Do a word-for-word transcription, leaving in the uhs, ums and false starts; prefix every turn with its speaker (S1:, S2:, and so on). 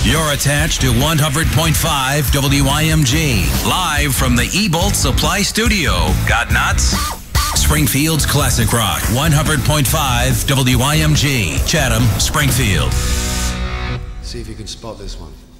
S1: You're attached to one hundred point five W I M G. Live from the E-Bolt Supply Studio. Got nuts? Springfield's Classic Rock. one hundred point five W I M G. Chatham, Springfield.
S2: See if you can spot this one.